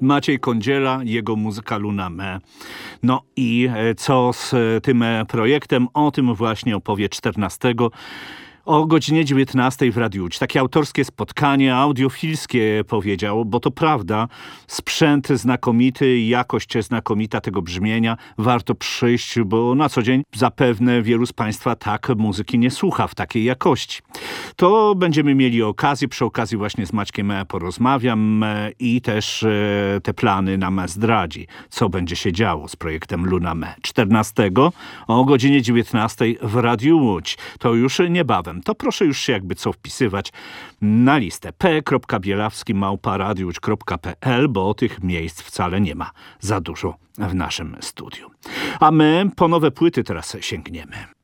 Maciej Kądziela, jego muzyka Luna Me. No i co z tym projektem? O tym właśnie opowie 14 o godzinie 19 w Radiu Łódź. Takie autorskie spotkanie, audiofilskie powiedział, bo to prawda, sprzęt znakomity, jakość znakomita tego brzmienia. Warto przyjść, bo na co dzień zapewne wielu z Państwa tak muzyki nie słucha w takiej jakości. To będziemy mieli okazję, przy okazji właśnie z Maćkiem porozmawiam i też te plany nam zdradzi, co będzie się działo z projektem Luna Me. 14 o godzinie 19 w Radiu Łódź. To już niebawem. To proszę już się jakby co wpisywać na listę p.bielawski@radiowódź.pl, bo tych miejsc wcale nie ma za dużo w naszym studiu. A my po nowe płyty teraz sięgniemy.